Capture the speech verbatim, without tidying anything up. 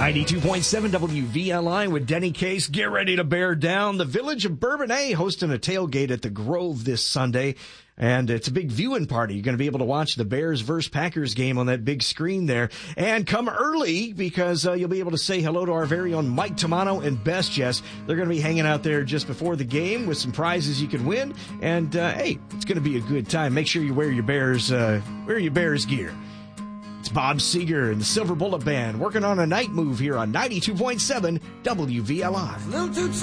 ninety-two point seven W V L I with Denny Case. Get ready to bear down. The Village of Bourbonnais hosting a tailgate at the Grove this Sunday. And it's a big viewing party. You're going to be able to watch the Bears versus Packers game on that big screen there. And come early because uh, you'll be able to say hello to our very own Mike Tamano and Best Jess. They're going to be hanging out there just before the game with some prizes you can win. And, uh, hey, it's going to be a good time. Make sure you wear your Bears, uh, wear your Bears gear. It's Bob Seger and the Silver Bullet Band working on a night move here on ninety-two point seven W V L I.